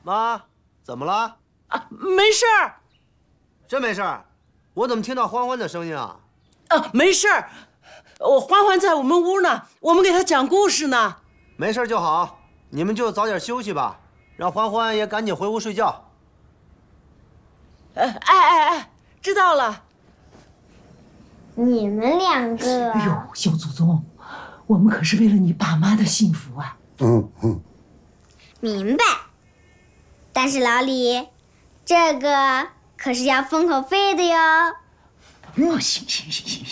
妈，怎么了？ 啊，没事儿。 真没事儿？我怎么听到欢欢的声音啊？ 没事儿。欢欢在我们屋呢，我们给他讲故事呢。 没事就好，你们就早点休息吧，让欢欢也赶紧回屋睡觉。 知道了。 你们两个， 哎呦，小祖宗，我们可是为了你爸妈的幸福啊！ 明白。但是老李，这个可是要封口费的哟。 行。